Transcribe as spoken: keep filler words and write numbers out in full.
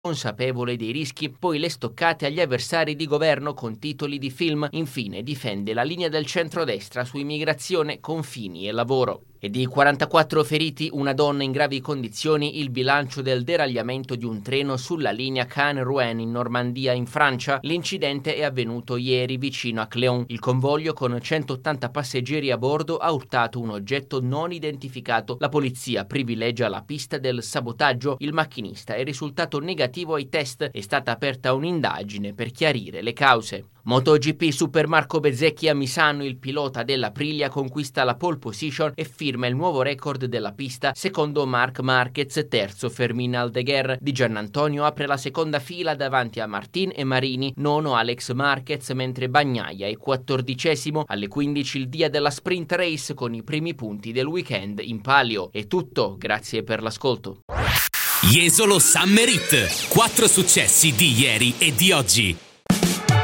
consapevole dei rischi, poi le stoccate agli avversari di governo con titoli di film, infine difende la linea del centrodestra su immigrazione, confini e lavoro. E di quarantaquattro feriti, una donna in gravi condizioni, il bilancio del deragliamento di un treno sulla linea Caen-Rouen in Normandia in Francia. L'incidente è avvenuto ieri vicino a Cléon. Il convoglio con centottanta passeggeri a bordo ha urtato un oggetto non identificato. La polizia privilegia la pista del sabotaggio. Il macchinista è risultato negativo ai test. È stata aperta un'indagine per chiarire le cause. MotoGP, Super Marco Bezzecchi a Misano, il pilota dell'Aprilia conquista la pole position e firma il nuovo record della pista, secondo Marc Marquez, terzo Fermín Aldeguer. Di Giannantonio apre la seconda fila davanti a Martin e Marini, nono Alex Marquez, mentre Bagnaia è quattordicesimo. Alle quindici il dia della sprint race con i primi punti del weekend in palio. È tutto, grazie per l'ascolto. Jesolo Summer Hit, quattro successi di ieri e di oggi.